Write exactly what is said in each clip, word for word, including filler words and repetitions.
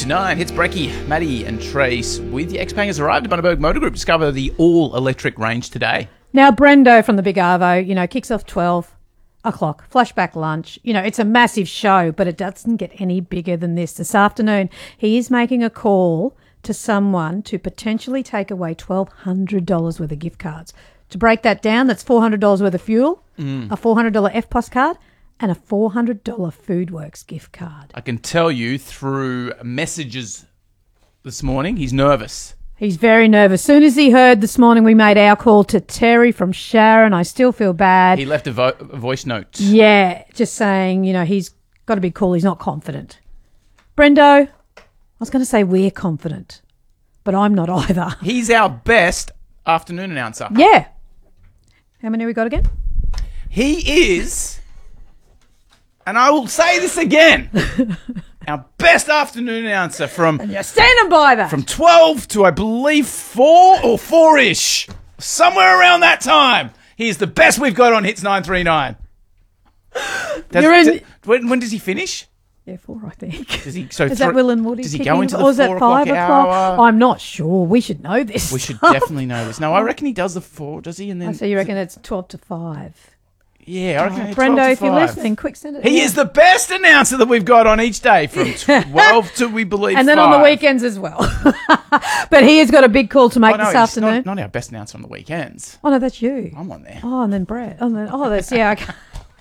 to nine. Hits Brecky, Maddie and Trace with the Xpeng has arrived at Bundaberg Motor Group. Discover the all-electric range today. Now, Brendo from the Big Arvo, you know, kicks off twelve o'clock, flashback lunch. You know, it's a massive show, but it doesn't get any bigger than this. This afternoon, he is making a call to someone to potentially take away twelve hundred dollars worth of gift cards. To break that down, that's four hundred dollars worth of fuel, mm. a four hundred dollars F P O S card, and a four hundred dollars Foodworks gift card. I can tell you through messages this morning, he's nervous. He's very nervous. As soon as he heard this morning we made our call to Terry from Sharon, I still feel bad. He left a, vo- a voice note. Yeah, just saying, you know, he's got to be cool. He's not confident. Brendo, I was going to say we're confident, but I'm not either. He's our best afternoon announcer. Yeah. How many we got again? He is, and I will say this again, our best afternoon announcer from... And you're standing by that. From twelve to, I believe, four or four-ish. Somewhere around that time. He's the best we've got on Hits nine three nine. You're in... d- when, when does he finish? Yeah, four, I think. Does he, so is th- that Will and Woody? Does he go into the or is four that five o'clock, o'clock hour? I'm not sure. We should know this. We should stuff. definitely know this. No, I reckon he does the four, does he? And then oh, so you reckon it's twelve to five? Yeah, I reckon Oh, it's Brendo, twelve to if you're five. listening, quick send it. He in. is the best announcer that we've got on each day from twelve to, we believe, and then five. on the weekends as well. But he has got a big call to make oh, no, this he's afternoon. Not, not our best announcer on the weekends. Oh, no, that's you. I'm on there. Oh, and then Brett. Oh, then, oh that's, yeah, okay.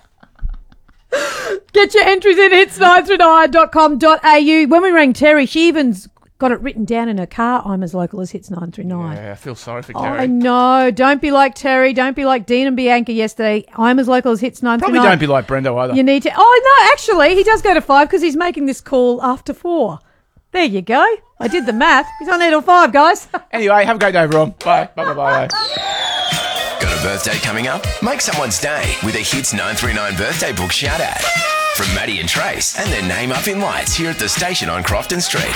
Get your entries in hits nine three nine dot com dot a u. When we rang Terry, she even's got it written down in her car. I'm as local as Hits nine three nine. Yeah, I feel sorry for Oh, Terry. I know. Don't be like Terry. Don't be like Dean and Bianca yesterday. I'm as local as Hits nine three nine. Probably don't be like Brendo either. You need to. Oh, no, actually, he does go to five because he's making this call after four. There you go. I did the math. He's on there till five, guys. Anyway, have a great day, everyone. Bye. Bye, bye, bye, bye. Got a birthday coming up? Make someone's day with a Hits nine three nine birthday book shout out from Maddie and Trace and their name up in lights here at the station on Crofton Street.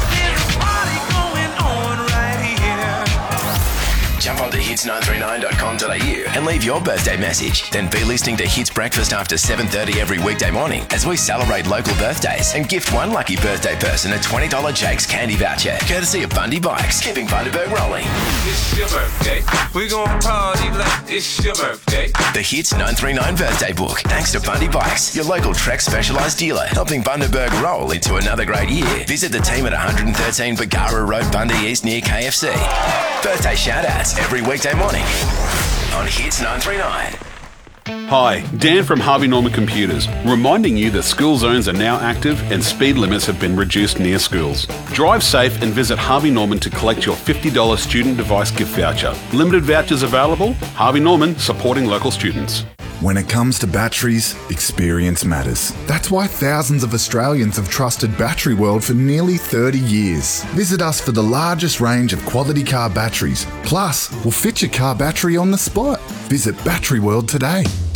Jump onto hits nine three nine dot com dot a u and leave your birthday message. Then be listening to Hits Breakfast after seven thirty every weekday morning as we celebrate local birthdays and gift one lucky birthday person a twenty dollars Jake's candy voucher, courtesy of Bundy Bikes, keeping Bundaberg rolling. It's your birthday. We gon' party like it's your birthday. The Hits nine three nine birthday book, thanks to Bundy Bikes, your local Trek specialised dealer, helping Bundaberg roll into another great year. Visit the team at one thirteen Bagara Road, Bundy East near K F C. Birthday shout-outs every weekday morning on Hits nine three nine. Hi, Dan from Harvey Norman Computers, reminding you that school zones are now active and speed limits have been reduced near schools. Drive safe and visit Harvey Norman to collect your fifty dollars student device gift voucher. Limited vouchers available. Harvey Norman, supporting local students. When it comes to batteries, experience matters. That's why thousands of Australians have trusted Battery World for nearly thirty years. Visit us for the largest range of quality car batteries. Plus, we'll fit your car battery on the spot. Visit Battery World today.